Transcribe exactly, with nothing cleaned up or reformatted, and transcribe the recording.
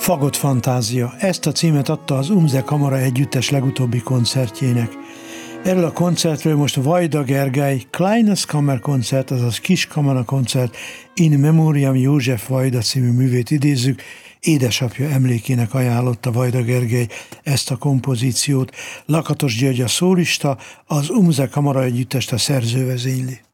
Fagott fantázia. Ezt a címet adta az Umze Kamara Együttes legutóbbi koncertjének. Erről a koncertről most Vajda Gergely Kleines Kammerkoncert, azaz Kis Kamara Koncert in Memoriam József Vajda című művét idézzük. Édesapja emlékének ajánlotta Vajda Gergely ezt a kompozíciót. Lakatos György a szólista, az Umze Kamara Együttest a szerző vezényli.